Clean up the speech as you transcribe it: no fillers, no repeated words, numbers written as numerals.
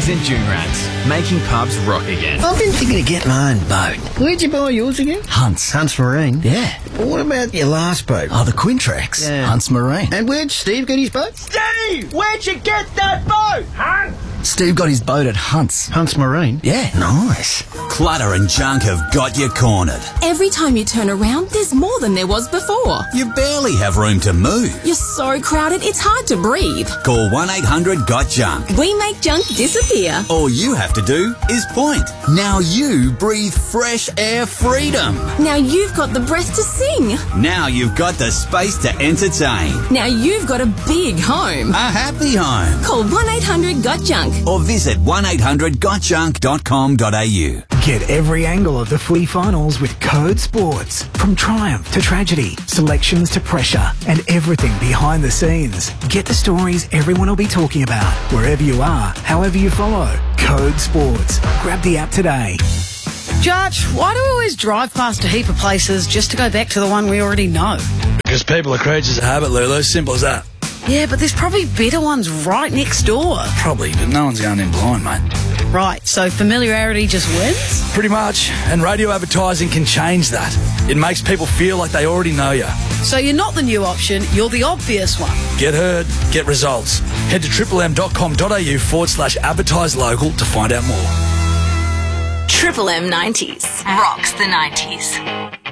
D's and Dune Rats, making pubs rock again. I've been thinking of getting my own boat. Where'd you buy yours again? Hunts Marine? Yeah. Well, what about your last boat? Oh, the Quintrex. Yeah. Hunts Marine. And where'd Steve get his boat? Steve, where'd you get that boat? Hunt? Steve got his boat at Hunts. Hunts Marine? Yeah. Nice. Clutter and junk have got you cornered. Every time you turn around, there's more than there was before. You barely have room to move. You're so crowded, it's hard to breathe. Call 1-800-GOT-JUNK. We make junk disappear. All you have to do is point. Now you breathe fresh air freedom. Now you've got the breath to sing. Now you've got the space to entertain. Now you've got a big home. A happy home. Call 1-800-GOT-JUNK. Or visit 1-800-GOTJUNK.com.au. Get every angle of the footy finals with Code Sports. From triumph to tragedy, selections to pressure, and everything behind the scenes. Get the stories everyone will be talking about, wherever you are, however you follow. Code Sports. Grab the app today. Judge, why do we always drive past a heap of places just to go back to the one we already know? Because people are creatures of habit, Lulu. Simple as that. Yeah, but there's probably better ones right next door. Probably, but no one's going in blind, mate. Right, so familiarity just wins? Pretty much. And radio advertising can change that. It makes people feel like they already know you. So you're not the new option, you're the obvious one. Get heard, get results. Head to triplem.com.au/advertise local to find out more. Triple M 90s rocks the 90s.